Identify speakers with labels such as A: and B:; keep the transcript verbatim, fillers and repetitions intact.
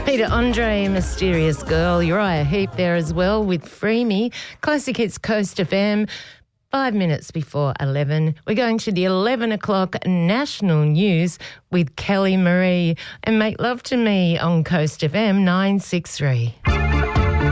A: Peter Andre, Mysterious Girl, Uriah Heep there as well with Free Me. Classic Hits Coast F M, five minutes before eleven. We're going to the eleven o'clock national news with Kelly Marie. And make love to me on Coast F M nine six three.